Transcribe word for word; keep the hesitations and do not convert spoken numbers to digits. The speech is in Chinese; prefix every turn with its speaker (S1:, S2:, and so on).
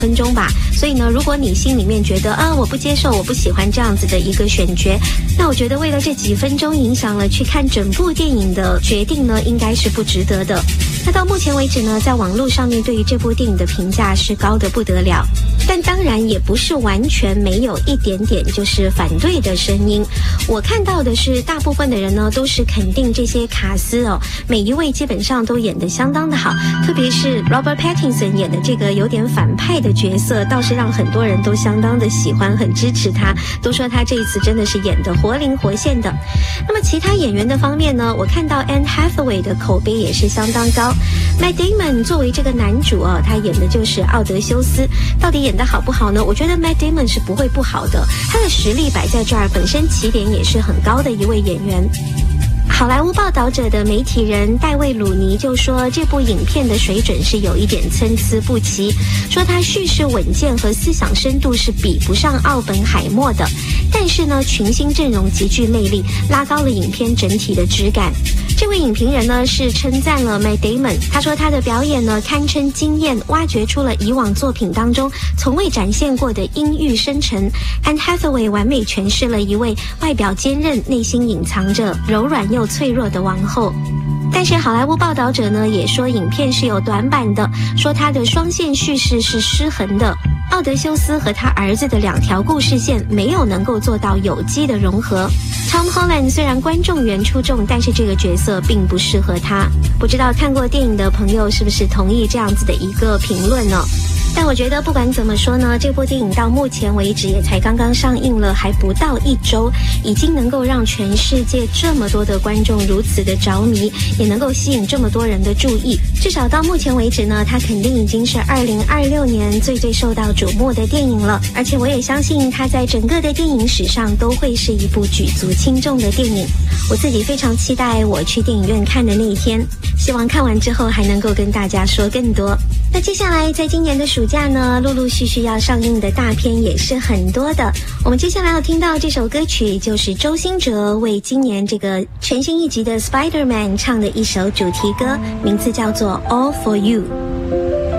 S1: 分钟吧，所以呢，如果你心里面觉得啊，我不接受，我不喜欢这样子的一个选角，那我觉得为了这几分钟影响了去看整部电影的决定呢，应该是不值得的。那到目前为止呢，在网络上面对于这部电影的评价是高得不得了，但当然也不是完全没有一点点就是反对的声音。我看到的是大部分的人呢都是肯定这些卡司哦，每一位基本上都演得相当的好，特别是 Robert Pattinson 演的这个有点反派的角色，倒是让很多人都相当的喜欢，很支持他，都说他这一次真的是演得活灵活现的。那么其他演员的方面呢，我看到 Anne Hathaway 的口碑也是相当高。Matt Damon 作为这个男主啊，他演的就是奥德修斯，到底演得好不好呢？我觉得 Matt Damon 是不会不好的，他的实力摆在这儿，本身起点也是很高的一位演员。好莱坞报道者的媒体人戴维·鲁尼就说，这部影片的水准是有一点参差不齐，说它叙事稳健和思想深度是比不上奥本海默的，但是呢，群星阵容极具魅力，拉高了影片整体的质感。这位影评人呢是称赞了 Matt Damon， 他说他的表演呢堪称惊艳，挖掘出了以往作品当中从未展现过的阴郁深沉。Anne Hathaway 完美诠释了一位外表坚韧，内心隐藏着柔软又脆弱的王后。但是好莱坞报道者呢也说影片是有短板的，说它的双线叙事是失衡的，奥德修斯和他儿子的两条故事线没有能够做到有机的融合。Tom Holland 虽然观众缘出众，但是这个角色并不适合他。不知道看过电影的朋友是不是同意这样子的一个评论呢？但我觉得不管怎么说呢，这部电影到目前为止也才刚刚上映了，还不到一周，已经能够让全世界这么多的观众如此的着迷，也能够吸引这么多人的注意。至少到目前为止呢，它肯定已经是二零二六年最最受到瞩目的电影了。而且我也相信它在整个的电影史上都会是一部举足轻重的电影。我自己非常期待我去电影院看的那一天，希望看完之后还能够跟大家说更多。那接下来在今年的暑假呢，陆陆续续要上映的大片也是很多的。我们接下来要听到这首歌曲，就是周兴哲为今年这个全新一集的 Spider-Man 唱的一首主题歌，名字叫做 All for You。